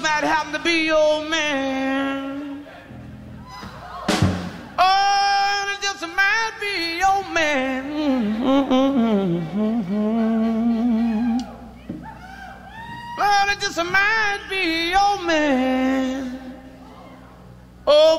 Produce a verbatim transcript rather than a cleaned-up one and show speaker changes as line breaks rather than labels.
might happen to be your man. Oh, it just might be your man. Lord, it just might be your man. Oh,